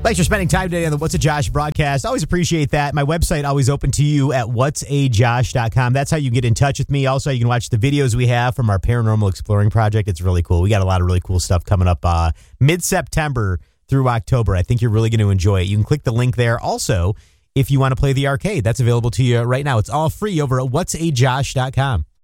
Thanks for spending time today on the What's a Josh broadcast. Always appreciate that. My website always open to you at whatsajosh.com. That's how you get in touch with me. Also, you can watch the videos we have from our paranormal exploring project. It's really cool. We got a lot of really cool stuff coming up mid-September through October. I think you're really going to enjoy it. You can click the link there. Also, if you want to play the arcade, that's available to you right now. It's all free over at whatsajosh.com.